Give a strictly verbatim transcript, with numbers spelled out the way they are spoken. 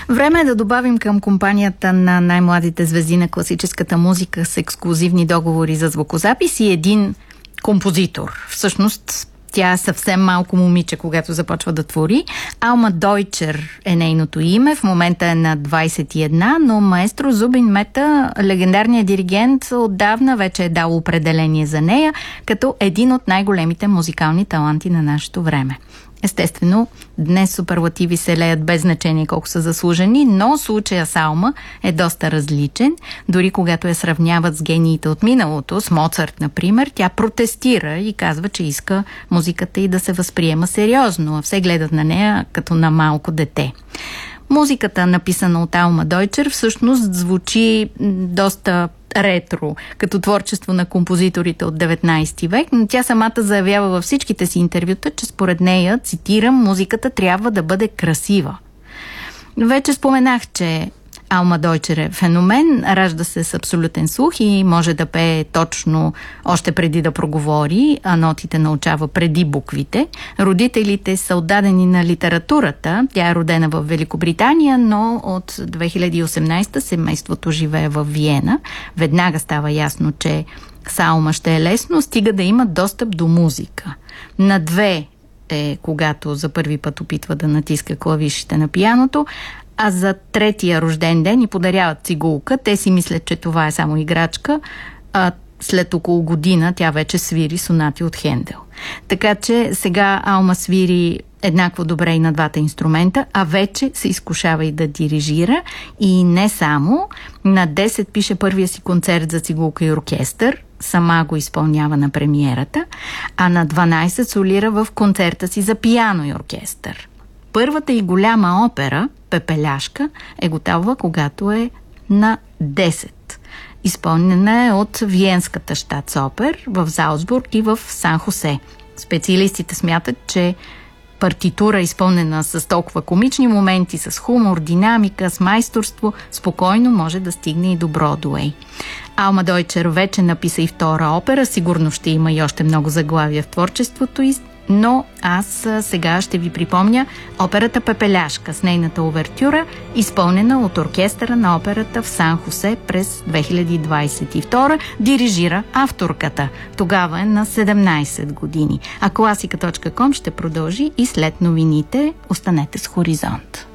Време е да добавим към компанията на най-младите звезди на класическата музика с ексклузивни договори за звукозапис и един композитор. Всъщност, тя е съвсем малко момиче, когато започва да твори. Алма Дойчер е нейното име. В момента е на двайсет и една, но маестро Зубин Мета, легендарният диригент, отдавна вече е дал определение за нея като един от най-големите музикални таланти на нашето време. Естествено, днес суперлативи се леят без значение колко са заслужени, но случая с Алма е доста различен. Дори когато я сравняват с гениите от миналото, с Моцарт, например, тя протестира и казва, че иска музиката й да се възприема сериозно, а все гледат на нея като на малко дете. Музиката, написана от Алма Дойчер, всъщност звучи доста ретро, като творчество на композиторите от деветнайсети век, но тя самата заявява във всичките си интервюта, че според нея, цитирам, музиката трябва да бъде красива. Вече споменах, че Алма Дойчер е феномен, ражда се с абсолютен слух и може да пее точно още преди да проговори, а нотите научава преди буквите. Родителите са отдадени на литературата. Тя е родена в Великобритания, но от две хиляди и осемнайсета семейството живее в Виена. Веднага става ясно, че с Алма ще е лесно, стига да има достъп до музика. На две е когато за първи път опитва да натиска клавишите на пианото, а за третия рожден ден ни подаряват цигулка. Те си мислят, че това е само играчка, а след около година тя вече свири сонати от Хендел. Така че сега Алма свири еднакво добре и на двата инструмента, а вече се изкушава и да дирижира. И не само. На десет пише първия си концерт за цигулка и оркестър. Сама го изпълнява на премиерата. А на дванайсет солира в концерта си за пиано и оркестър. Първата и голяма опера, Пепеляшка, е готова, когато е на десет. Изпълнена е от Виенската щатсопер в Залцбург и в Сан Хосе. Специалистите смятат, че партитура, изпълнена с толкова комични моменти, с хумор, динамика, с майсторство, спокойно може да стигне и до Бродуей. Алма Дойчер вече написа и втора опера, сигурно ще има и още много заглавия в творчеството й, но аз сега ще ви припомня операта Пепеляшка с нейната увертюра, изпълнена от оркестъра на операта в Сан Хосе през две хиляди двайсет и втора. Дирижира авторката. Тогава е на седемнайсет години. А класика точка ком ще продължи и след новините. Останете с Хоризонт.